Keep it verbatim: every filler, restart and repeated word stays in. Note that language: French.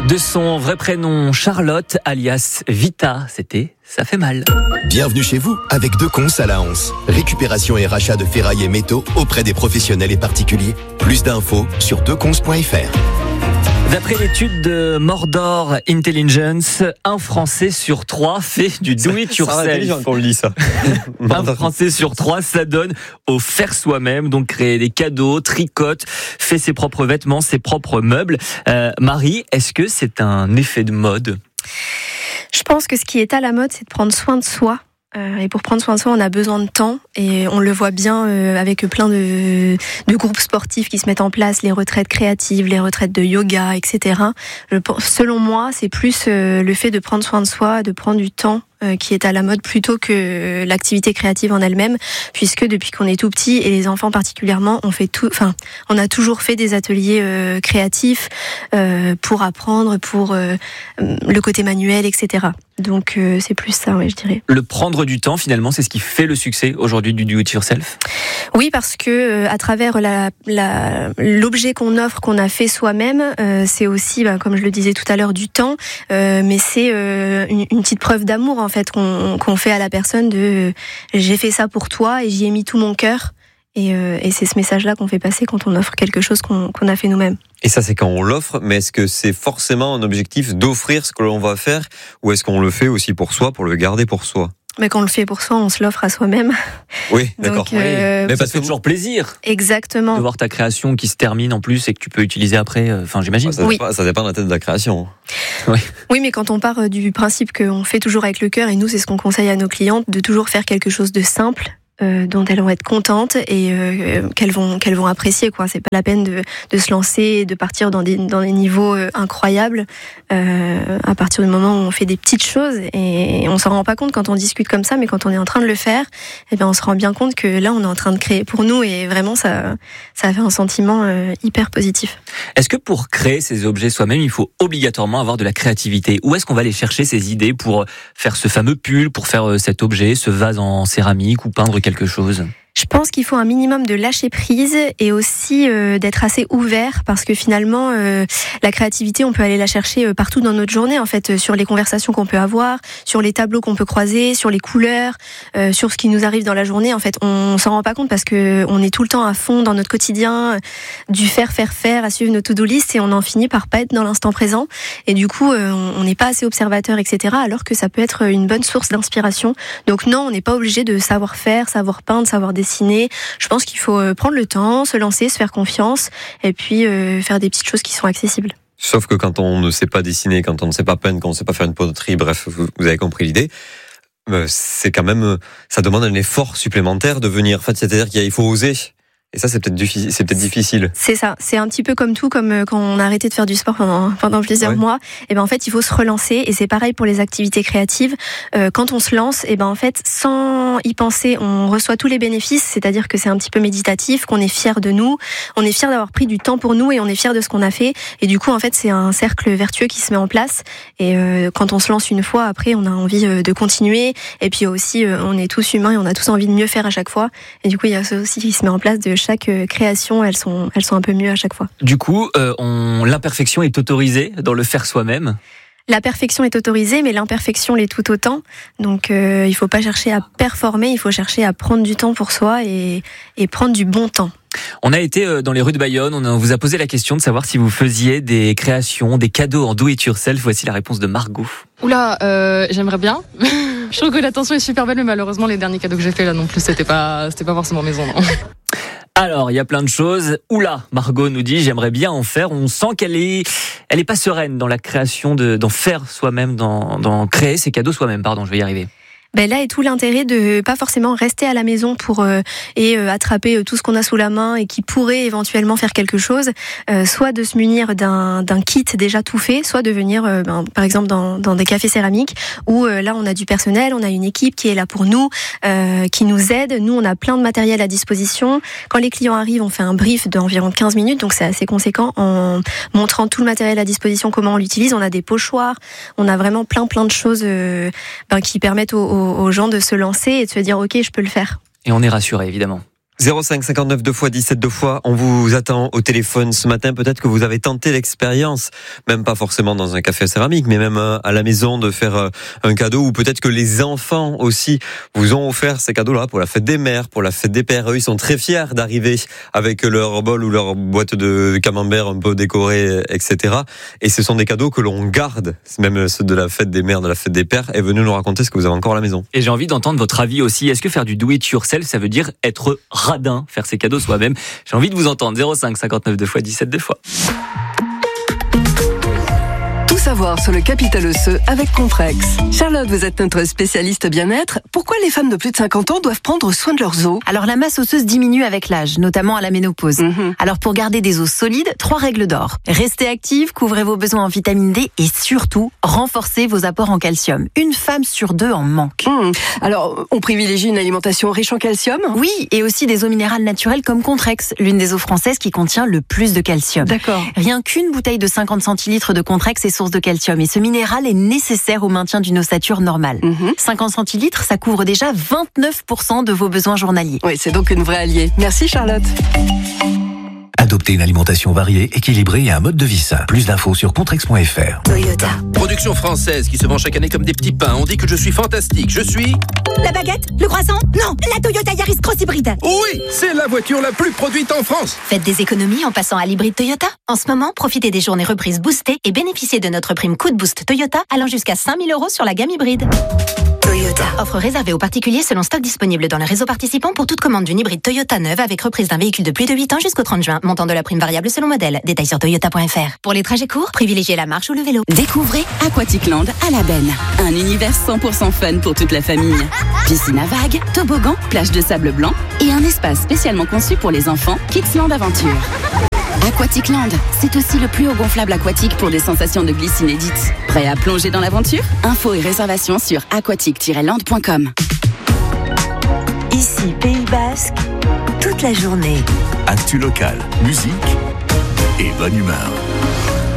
De son vrai prénom Charlotte, alias Vita, c'était Ça fait mal. Bienvenue chez vous avec Decons à la Hanse. Récupération et rachat de ferraille et métaux auprès des professionnels et particuliers. Plus d'infos sur decons point f r. D'après l'étude de Mordor Intelligence, un Français sur trois fait du do-it-yourself. C'est intelligent qu'on le dit ça. Un Français sur trois s'adonne au faire soi-même, donc créer des cadeaux, tricote, fait ses propres vêtements, ses propres meubles. Euh, Marie, est-ce que c'est un effet de mode ? Je pense que ce qui est à la mode, c'est de prendre soin de soi. Euh, et pour prendre soin de soi, on a besoin de temps et on le voit bien euh, avec plein de, de groupes sportifs qui se mettent en place, les retraites créatives, les retraites de yoga, et cetera. Je, selon moi, c'est plus euh, le fait de prendre soin de soi, de prendre du temps euh, qui est à la mode plutôt que l'activité créative en elle-même, puisque depuis qu'on est tout petit et les enfants particulièrement, on fait tout, enfin, on a toujours fait des ateliers euh, créatifs euh, pour apprendre, pour euh, le côté manuel, et cetera. Donc euh, c'est plus ça, ouais, je dirais. Le prendre du temps, finalement, c'est ce qui fait le succès aujourd'hui du do-it-yourself ? Oui, parce que euh, à travers la, la, l'objet qu'on offre, qu'on a fait soi-même, euh, c'est aussi, bah, comme je le disais tout à l'heure, du temps, euh, mais c'est euh, une, une petite preuve d'amour en fait qu'on, qu'on fait à la personne de euh, j'ai fait ça pour toi et j'y ai mis tout mon cœur. Et, euh, et c'est ce message-là qu'on fait passer quand on offre quelque chose qu'on, qu'on a fait nous-mêmes. Et ça, c'est quand on l'offre, mais est-ce que c'est forcément un objectif d'offrir ce que l'on va faire, ou est-ce qu'on le fait aussi pour soi, pour le garder pour soi ? Mais quand on le fait pour soi, on se l'offre à soi-même. Oui, d'accord. Donc, euh, mais parce que ça fait toujours plaisir. Exactement. De voir ta création qui se termine en plus et que tu peux utiliser après. Enfin, j'imagine. Ça, oui. dépend, ça dépend de la tête de la création. Oui. Oui, mais quand on part du principe qu'on fait toujours avec le cœur, et nous, c'est ce qu'on conseille à nos clientes, de toujours faire quelque chose de simple. Euh, dont elles vont être contentes et euh, qu'elles vont qu'elles vont apprécier, quoi. C'est pas la peine de de se lancer et de partir dans des dans des niveaux euh, incroyables euh, à partir du moment où on fait des petites choses et on s'en rend pas compte quand on discute comme ça, mais quand on est en train de le faire, eh bien on se rend bien compte que là on est en train de créer pour nous et vraiment ça ça fait un sentiment euh, hyper positif. Est-ce que pour créer ces objets soi-même, il faut obligatoirement avoir de la créativité ? Où est-ce qu'on va aller chercher ces idées pour faire ce fameux pull, pour faire cet objet, ce vase en céramique ou peindre quelque chose ? Je pense qu'il faut un minimum de lâcher prise et aussi euh, d'être assez ouvert parce que finalement euh, la créativité on peut aller la chercher euh, partout dans notre journée en fait, euh, sur les conversations qu'on peut avoir, sur les tableaux qu'on peut croiser, sur les couleurs, euh, sur ce qui nous arrive dans la journée. En fait, on s'en rend pas compte parce que on est tout le temps à fond dans notre quotidien, euh, du faire faire faire, à suivre nos to-do list et on en finit par pas être dans l'instant présent et du coup euh, on n'est pas assez observateur, et cetera. Alors que ça peut être une bonne source d'inspiration. Donc non, on n'est pas obligé de savoir faire, savoir peindre, savoir dessiner. Je pense qu'il faut prendre le temps, se lancer, se faire confiance et puis euh, faire des petites choses qui sont accessibles. Sauf que quand on ne sait pas dessiner, quand on ne sait pas peindre, quand on ne sait pas faire une poterie, bref, vous, vous avez compris l'idée, euh, c'est quand même, ça demande un effort supplémentaire de venir. En fait, c'est-à-dire qu'il faut oser. Et ça, c'est peut-être difficile. C'est peut-être difficile. C'est ça. C'est un petit peu comme tout, comme quand on a arrêté de faire du sport pendant pendant plusieurs ouais. mois. Et ben en fait, il faut se relancer. Et c'est pareil pour les activités créatives. Euh, quand on se lance, et ben en fait, sans y penser, on reçoit tous les bénéfices. C'est-à-dire que c'est un petit peu méditatif, qu'on est fier de nous, on est fier d'avoir pris du temps pour nous et on est fier de ce qu'on a fait. Et du coup, en fait, c'est un cercle vertueux qui se met en place. Et euh, quand on se lance une fois, après, on a envie de continuer. Et puis aussi, euh, on est tous humains et on a tous envie de mieux faire à chaque fois. Et du coup, il y a ça aussi qui se met en place de chaque création, elles sont, elles sont un peu mieux à chaque fois. Du coup, euh, on, l'imperfection est autorisée dans le faire soi-même ? La perfection est autorisée, mais l'imperfection l'est tout autant. Donc, euh, il ne faut pas chercher à performer, il faut chercher à prendre du temps pour soi et, et prendre du bon temps. On a été dans les rues de Bayonne, on vous a posé la question de savoir si vous faisiez des créations, des cadeaux en do-it-yourself. Voici la réponse de Margot. Oula, euh, j'aimerais bien. Je trouve que l'attention est super belle, mais malheureusement, les derniers cadeaux que j'ai faits là non plus, c'était pas, c'était pas forcément maison, non. Alors, il y a plein de choses. Oula, Margot nous dit, j'aimerais bien en faire. On sent qu'elle est, elle est pas sereine dans la création de, d'en faire soi-même, d'en, d'en créer ses cadeaux soi-même. Pardon, je vais y arriver. Ben là est tout l'intérêt de pas forcément rester à la maison pour euh, et euh, attraper euh, tout ce qu'on a sous la main et qui pourrait éventuellement faire quelque chose, euh, soit de se munir d'un d'un kit déjà tout fait, soit de venir euh, ben, par exemple dans dans des cafés céramiques où euh, là on a du personnel, on a une équipe qui est là pour nous, euh, qui nous aide. Nous on a plein de matériel à disposition. Quand les clients arrivent, on fait un brief d'environ quinze minutes, donc c'est assez conséquent en montrant tout le matériel à disposition, comment on l'utilise. On a des pochoirs, on a vraiment plein plein de choses euh, ben, qui permettent aux aux gens de se lancer et de se dire ok, je peux le faire. Et on est rassuré évidemment. zéro cinq cinquante-neuf deux fois dix-sept deux fois, on vous attend au téléphone ce matin. Peut-être que vous avez tenté l'expérience, même pas forcément dans un café céramique, mais même à la maison de faire un cadeau, ou peut-être que les enfants aussi vous ont offert ces cadeaux-là pour la fête des mères, pour la fête des pères. Eux, ils sont très fiers d'arriver avec leur bol ou leur boîte de camembert un peu décorée, et cetera. Et ce sont des cadeaux que l'on garde, même ceux de la fête des mères, de la fête des pères. Et venez nous raconter ce que vous avez encore à la maison. Et j'ai envie d'entendre votre avis aussi. Est-ce que faire du do it yourself, ça veut dire être radin, faire ses cadeaux soi-même? J'ai envie de vous entendre. zéro cinq cinquante-neuf deux fois dix-sept deux fois. Tout savoir sur le capital osseux avec Comprex. Charlotte, vous êtes notre spécialiste bien-être. Pourquoi les femmes de plus de cinquante ans doivent prendre soin de leurs os? Alors la masse osseuse diminue avec l'âge, notamment à la ménopause. Mmh. Alors pour garder des os solides, trois règles d'or. Restez active, couvrez vos besoins en vitamine D et surtout, renforcez vos apports en calcium. Une femme sur deux en manque. Mmh. Alors, on privilégie une alimentation riche en calcium? Oui, et aussi des eaux minérales naturelles comme Contrex, l'une des eaux françaises qui contient le plus de calcium. D'accord. Rien qu'une bouteille de cinquante centilitres de Contrex est source de calcium et ce minéral est nécessaire au maintien d'une ossature normale. Mmh. cinquante centilitres, ça couvre déjà vingt-neuf pour cent de vos besoins journaliers. Oui, c'est donc une vraie alliée. Merci Charlotte. Adoptez une alimentation variée, équilibrée et un mode de vie sain. Plus d'infos sur contrex point f r. Toyota. Production française qui se vend chaque année comme des petits pains. On dit que je suis fantastique. Je suis... La baguette? Le croissant? Non, la Toyota Yaris Cross Hybride. Oui, c'est la voiture la plus produite en France. Faites des économies en passant à l'hybride Toyota. En ce moment, profitez des journées reprises boostées et bénéficiez de notre prime coup de boost Toyota allant jusqu'à cinq mille euros sur la gamme hybride. Toyota. Offre réservée aux particuliers selon stock disponible dans le réseau participant pour toute commande d'une hybride Toyota neuve avec reprise d'un véhicule de plus de huit ans jusqu'au trente juin. Montant de la prime variable selon modèle. Détails sur toyota point f r. Pour les trajets courts, privilégiez la marche ou le vélo. Découvrez Aquaticland à la Benne. Un univers cent pour cent fun pour toute la famille. Piscine à vagues, toboggan, plage de sable blanc et un espace spécialement conçu pour les enfants, Kidsland Aventure. Aquaticland, c'est aussi le plus haut gonflable aquatique pour des sensations de glisse inédites. Prêt à plonger dans l'aventure? Infos et réservations sur aquatic tiret land point com. Ici, Pays Basque, toute la journée. Actu local, musique et bonne humeur.